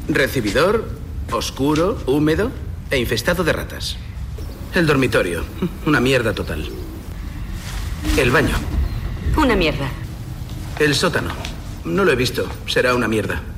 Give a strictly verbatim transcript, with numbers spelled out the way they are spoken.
Recibidor, oscuro, húmedo e infestado de ratas. El dormitorio, una mierda total. El baño. Una mierda. El sótano. No lo he visto, será una mierda.